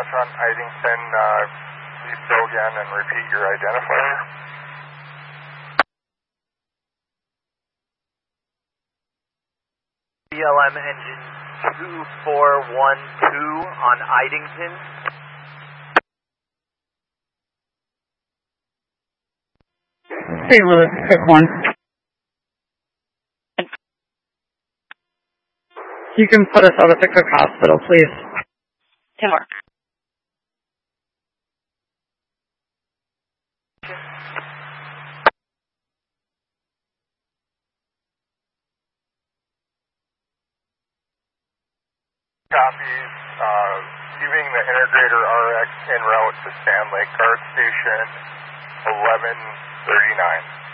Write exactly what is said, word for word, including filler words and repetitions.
dispatch on Idington, uh, please go again and repeat your identifier. B L M engine two four one two on Idington. Saint Louis, pick one. You can put us out at the Cook Hospital, please. ten four. Copies, uh, leaving the Integrator R X en route to Sand Lake Guard Station eleven thirty-nine.